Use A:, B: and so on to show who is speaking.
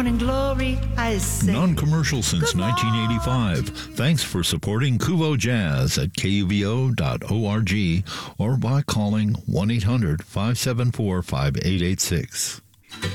A: morning glory, I say.
B: Non-commercial since 1985. Thanks for supporting Kuvo Jazz at kuvo.org or by calling 1-800-574-5886.